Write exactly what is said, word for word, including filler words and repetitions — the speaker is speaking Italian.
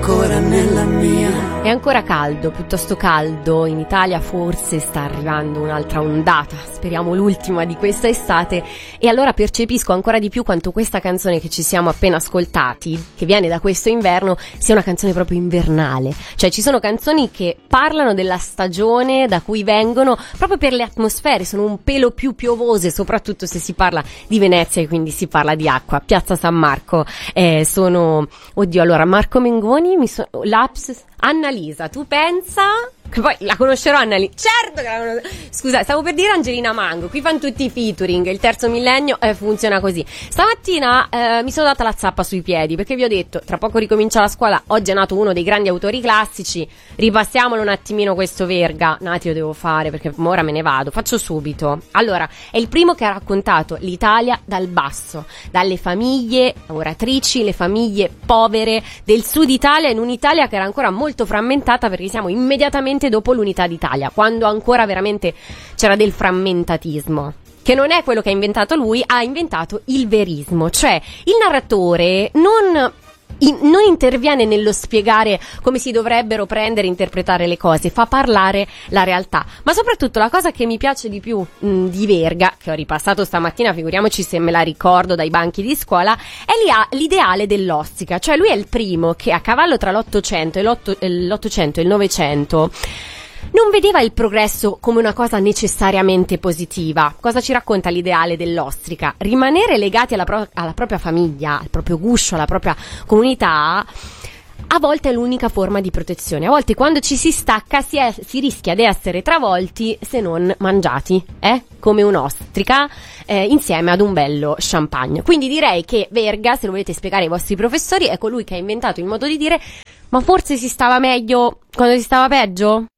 ancora nella mia. È ancora caldo, piuttosto caldo, in Italia forse sta arrivando un'altra ondata, speriamo l'ultima di questa estate, e allora percepisco ancora di più quanto questa canzone che ci siamo appena ascoltati, che viene da questo inverno, sia una canzone proprio invernale. Cioè ci sono canzoni che parlano della stagione da cui vengono, proprio per le atmosfere, sono un pelo più piovose, soprattutto se si parla di Venezia e quindi si parla di acqua. Piazza San Marco, eh, sono, oddio, allora Marco Mengoni, mi so, Laps, Annalisa, tu pensa? Che poi la conoscerò Annalisa, certo che la conosco. Scusa, stavo per dire Angelina Mango, qui fanno tutti i featuring, il terzo millennio eh, funziona così. Stamattina eh, mi sono data la zappa sui piedi, perché vi ho detto, tra poco ricomincia la scuola, oggi è nato uno dei grandi autori classici, ripassiamolo un attimino questo Verga. Nati lo devo fare perché ora me ne vado, faccio subito. Allora, è il primo che ha raccontato l'Italia dal basso, dalle famiglie lavoratrici, le famiglie povere del sud Italia, in un'Italia che era ancora molto frammentata, perché siamo immediatamente dopo l'unità d'Italia, quando ancora veramente c'era del frammentatismo, che non è quello che ha inventato lui, ha inventato il verismo, cioè il narratore non In, non interviene nello spiegare come si dovrebbero prendere e interpretare le cose, fa parlare la realtà. Ma soprattutto la cosa che mi piace di più mh, di Verga, che ho ripassato stamattina, figuriamoci se me la ricordo dai banchi di scuola, è l'ideale dell'ostica. Cioè lui è il primo che a cavallo tra l'Ottocento e l'otto, l'Ottocento e il Novecento non vedeva il progresso come una cosa necessariamente positiva. Cosa ci racconta l'ideale dell'ostrica? Rimanere legati alla, pro- alla propria famiglia, al proprio guscio, alla propria comunità, a volte è l'unica forma di protezione. A volte quando ci si stacca si, è, si rischia di essere travolti, se non mangiati, eh? Come un'ostrica eh, insieme ad un bello champagne. Quindi direi che Verga, se lo volete spiegare ai vostri professori, è colui che ha inventato il modo di dire: ma forse si stava meglio quando si stava peggio?